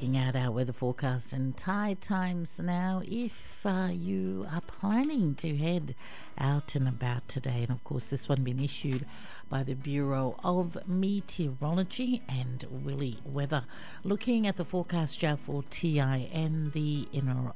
checking out our weather forecast and tide times now. If you are planning to head out and about today, and of course this one been issued by the Bureau of Meteorology and Willy Weather. Looking at the forecast for TIN, the inner